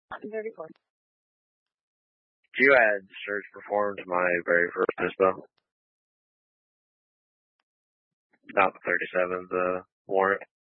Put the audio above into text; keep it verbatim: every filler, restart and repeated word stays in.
thirty-four. You had search performed my very first dispo. Not the thirty-seven, the warrant.